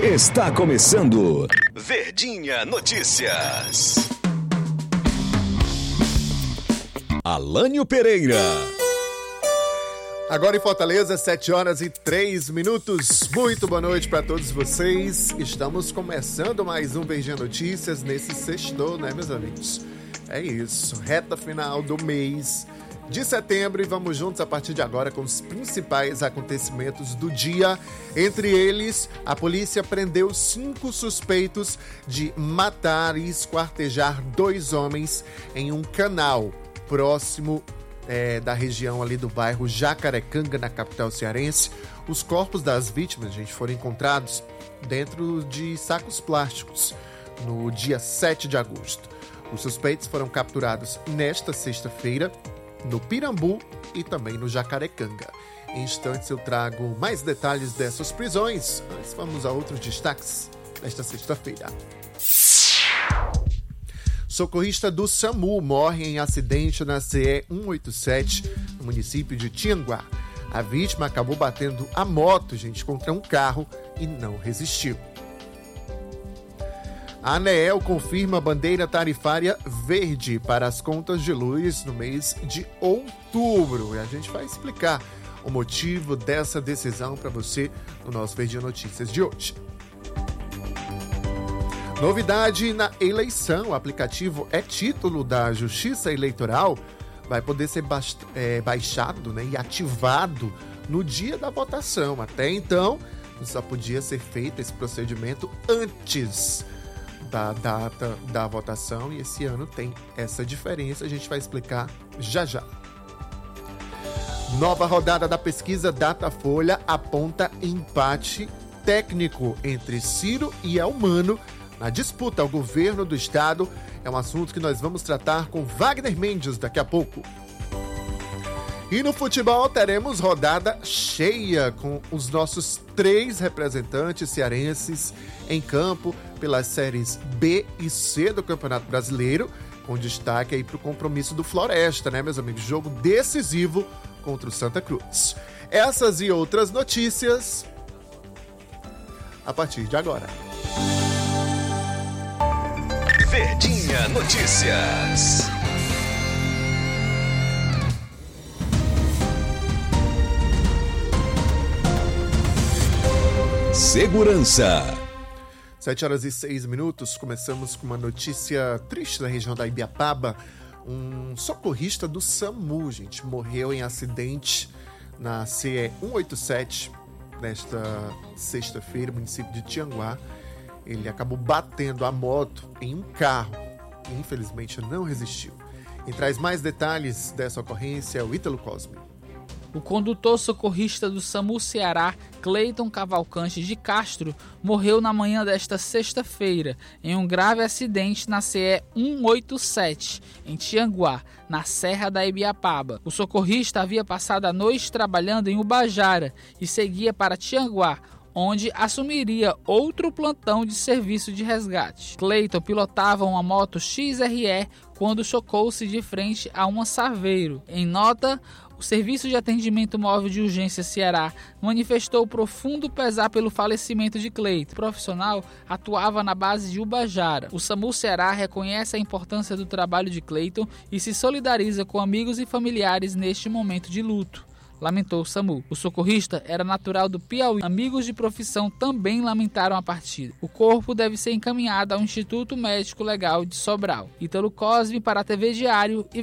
Está começando Verdinha Notícias. Alânio Pereira. Agora em Fortaleza, 7h03. Muito boa noite para todos vocês. Estamos começando mais um Verdinha Notícias nesse sextou, né, meus amigos? É isso, reta final do mês de setembro e vamos juntos a partir de agora com os principais acontecimentos do dia. Entre eles, a polícia prendeu 5 suspeitos de matar e esquartejar 2 homens em um canal próximo da região ali do bairro Jacarecanga, na capital cearense. Os corpos das vítimas, gente, foram encontrados dentro de sacos plásticos no dia 7 de agosto. Os suspeitos foram capturados nesta sexta-feira no Pirambu e também no Jacarecanga. Em instantes eu trago mais detalhes dessas prisões. Antes vamos a outros destaques desta sexta-feira. Socorrista do SAMU morre em acidente na CE 187, no município de Tianguá. A vítima acabou batendo a moto, gente, contra um carro e não resistiu. A ANEEL confirma bandeira tarifária verde para as contas de luz no mês de outubro. E a gente vai explicar o motivo dessa decisão para você no nosso Verdinha Notícias de hoje. Novidade na eleição: o aplicativo e-Título da Justiça Eleitoral vai poder ser baixado, né, e ativado no dia da votação. Até então, só podia ser feito esse procedimento antes da data da votação, e esse ano tem essa diferença, a gente vai explicar já já. Nova rodada da pesquisa Datafolha aponta empate técnico entre Ciro e Elmano na disputa ao governo do estado. É um assunto que nós vamos tratar com Wagner Mendes daqui a pouco. E no futebol teremos rodada cheia com os nossos 3 representantes cearenses em campo pelas séries B e C do Campeonato Brasileiro, com destaque aí para o compromisso do Floresta, né, meus amigos? Jogo decisivo contra o Santa Cruz. Essas e outras notícias a partir de agora. Verdinha Notícias. Segurança. 7h06, começamos com uma notícia triste da região da Ibiapaba. Um socorrista do SAMU, gente, morreu em acidente na CE 187 nesta sexta-feira, no município de Tianguá. Ele acabou batendo a moto em um carro e infelizmente não resistiu. E traz mais detalhes dessa ocorrência o Ítalo Cosme. O condutor socorrista do SAMU Ceará, Cleiton Cavalcante de Castro, morreu na manhã desta sexta-feira em um grave acidente na CE 187, em Tianguá, na Serra da Ibiapaba. O socorrista havia passado a noite trabalhando em Ubajara e seguia para Tianguá, onde assumiria outro plantão de serviço de resgate. Cleiton pilotava uma moto XRE quando chocou-se de frente a uma Saveiro. Em nota, o Serviço de Atendimento Móvel de Urgência Ceará manifestou profundo pesar pelo falecimento de Cleiton. O profissional atuava na base de Ubajara. O SAMU Ceará reconhece a importância do trabalho de Cleiton e se solidariza com amigos e familiares neste momento de luto, lamentou o SAMU. O socorrista era natural do Piauí. Amigos de profissão também lamentaram a partida. O corpo deve ser encaminhado ao Instituto Médico Legal de Sobral. Ítalo Cosme para a TV Diário e